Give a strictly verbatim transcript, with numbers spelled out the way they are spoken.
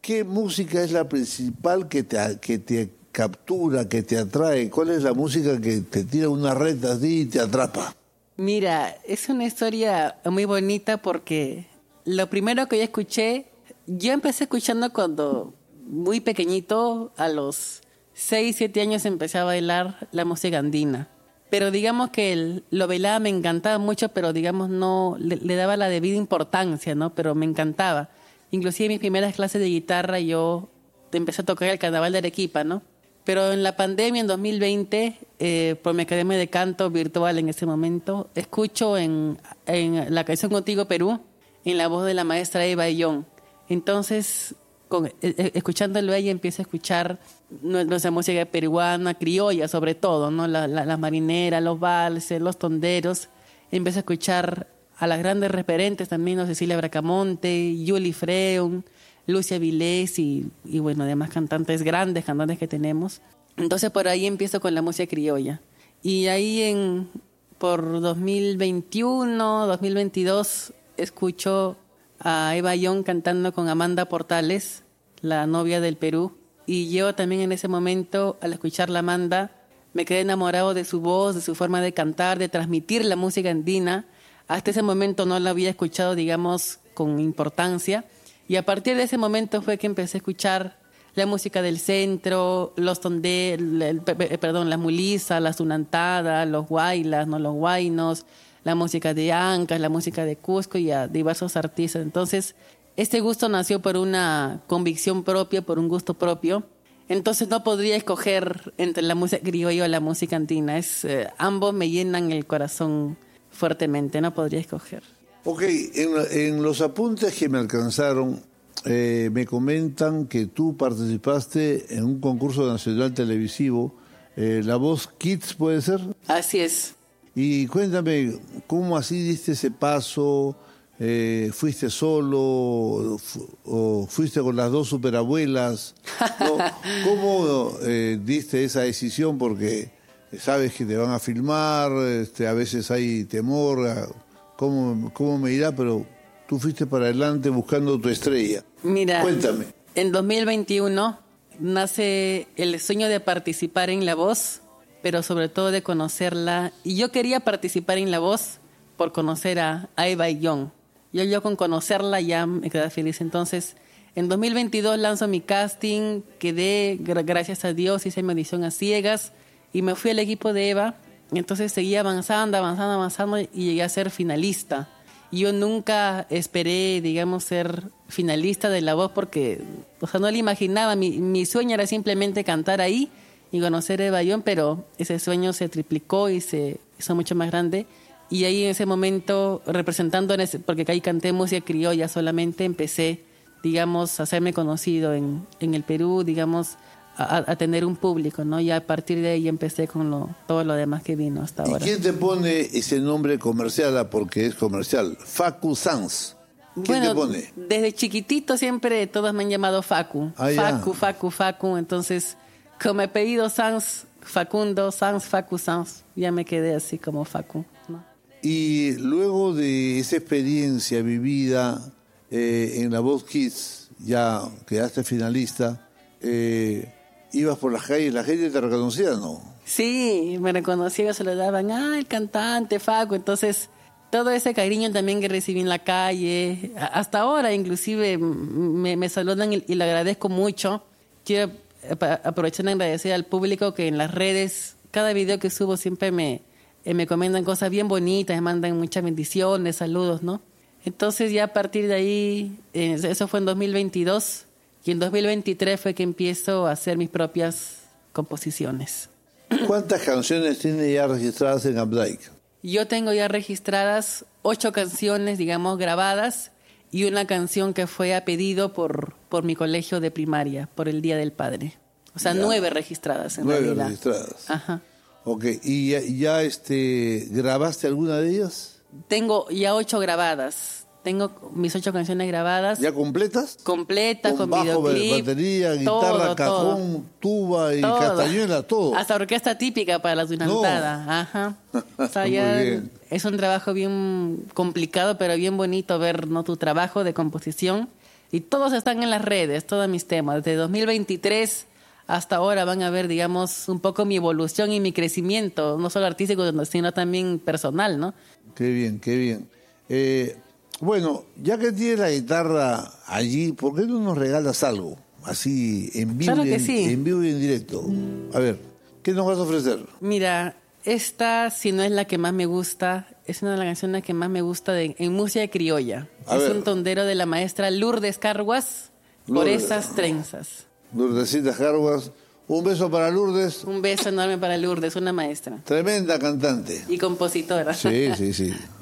¿qué música es la principal que te, que te captura, que te atrae? ¿Cuál es la música que te tira una red así y te atrapa? Mira, es una historia muy bonita porque lo primero que yo escuché, yo empecé escuchando cuando muy pequeñito, a los seis, siete años empecé a bailar la música andina. Pero digamos que el, lo bailaba, me encantaba mucho, pero digamos no le, le daba la debida importancia, ¿no? Pero me encantaba. Inclusive en mis primeras clases de guitarra yo empecé a tocar el Carnaval de Arequipa, ¿no? Pero en la pandemia, en dos mil veinte, eh, por mi academia de canto virtual en ese momento, escucho en, en la canción Contigo Perú, en la voz de la maestra Eva Young. Entonces, con, eh, escuchándolo a ella, empiezo a escuchar nuestra música peruana, criolla sobre todo, ¿no? La, la, las marineras, los valses, los tonderos. Empiezo a escuchar a las grandes referentes también, ¿no? Cecilia Bracamonte, Yuli Freun, Lucia Vilés y, y bueno, además cantantes grandes, cantantes que tenemos. Entonces por ahí empiezo con la música criolla. Y ahí en por dos mil veintiuno, dos mil veintidós escucho a Eva Young cantando con Amanda Portales, la novia del Perú. Y yo también en ese momento, al escuchar la Amanda, me quedé enamorado de su voz, de su forma de cantar, de transmitir la música andina. Hasta ese momento no la había escuchado, digamos, con importancia. Y a partir de ese momento fue que empecé a escuchar la música del centro, los tonde, el, el, perdón, la mulisa, la sunantada, los guaylas, no los guaynos, la música de Ancas, la música de Cusco y a diversos artistas. Entonces, este gusto nació por una convicción propia, por un gusto propio. Entonces no podría escoger entre la música criolla o la música andina. Es, eh, ambos me llenan el corazón fuertemente, no podría escoger. Ok, en, en los apuntes que me alcanzaron, eh, me comentan que tú participaste en un concurso nacional televisivo, eh, La Voz Kids, ¿puede ser? Así es. Y cuéntame, ¿cómo así diste ese paso? Eh, ¿Fuiste solo o, o fuiste con las dos superabuelas? ¿No? ¿Cómo eh, diste esa decisión? Porque sabes que te van a filmar, este, a veces hay temor, a, ¿cómo, cómo me irá? Pero tú fuiste para adelante buscando tu estrella. Mira, cuéntame. En dos mil veintiuno nace el sueño de participar en La Voz, pero sobre todo de conocerla. Y yo quería participar en La Voz por conocer a, a Eva Young. Yo, yo con conocerla ya me quedé feliz. Entonces, en dos mil veintidós lanzo mi casting, quedé, gracias a Dios, hice mi audición a ciegas y me fui al equipo de Eva. Entonces seguí avanzando, avanzando, avanzando y llegué a ser finalista. Yo nunca esperé, digamos, ser finalista de La Voz porque, o sea, no lo imaginaba. Mi, mi sueño era simplemente cantar ahí y conocer a Eva Young, pero ese sueño se triplicó y se hizo mucho más grande. Y ahí en ese momento, representando, en ese, porque ahí canté música criolla solamente, empecé, digamos, a hacerme conocido en, en el Perú, digamos, a, a tener un público, ¿no? Y a partir de ahí empecé con lo, todo lo demás que vino hasta ahora. ¿Y quién te pone ese nombre comercial? Porque es comercial. Facu Sanz. ¿Quién bueno, te pone? Desde chiquitito siempre todos me han llamado Facu. Ah, Facu, Facu, Facu. Entonces, como he pedido Sanz, Facundo, Sanz, Facu, Sanz, ya me quedé así como Facu, ¿no? Y luego de esa experiencia vivida eh, en La Voz Kids, ya quedaste finalista, eh, ibas por las calles, la gente te reconocía, ¿no? Sí, me reconocían, se lo daban, ah, el cantante, Facu. Entonces, todo ese cariño también que recibí en la calle, hasta ahora inclusive me, me saludan y, y le agradezco mucho. Quiero aprovechar de agradecer al público que en las redes, cada video que subo siempre me... Eh, me comentan cosas bien bonitas, me mandan muchas bendiciones, saludos, ¿no? Entonces ya a partir de ahí, eh, eso fue en dos mil veintidós, y en dos mil veintitrés fue que empiezo a hacer mis propias composiciones. ¿Cuántas canciones tiene ya registradas en Updike? Yo tengo ya registradas ocho canciones, digamos, grabadas, y una canción que fue a pedido por, por mi colegio de primaria, por el Día del Padre. O sea, ya. nueve registradas en nueve realidad. Nueve registradas. Ajá. Ok, ¿y ya, ya este, grabaste alguna de ellas? Tengo ya ocho grabadas. Tengo mis ocho canciones grabadas. ¿Ya completas? Completas, con, con bajo, videoclip. Batería, guitarra, todo, cajón, todo. tuba y todo. castañuela, todo. Hasta orquesta típica para la tunantada. No. Ajá. O sea, ya es un trabajo bien complicado, pero bien bonito ver, ¿no?, tu trabajo de composición. Y todos están en las redes, todos mis temas. Desde dos mil veintitrés hasta ahora van a ver, digamos, un poco mi evolución y mi crecimiento, no solo artístico, sino también personal, ¿no? Qué bien, qué bien. Eh, bueno, ya que tienes la guitarra allí, ¿por qué no nos regalas algo? Así, en vivo, Claro y que en, sí. en vivo y en directo. A ver, ¿qué nos vas a ofrecer? Mira, esta, si no es la que más me gusta, es una de las canciones que más me gusta de, en música criolla. A es ver. un tondero de la maestra Lourdes Carguas, Por Lourdes. esas trenzas. Lourdesita Carguas. Un beso para Lourdes. Un beso enorme para Lourdes, una maestra Tremenda cantante. y compositora. Sí, sí, sí.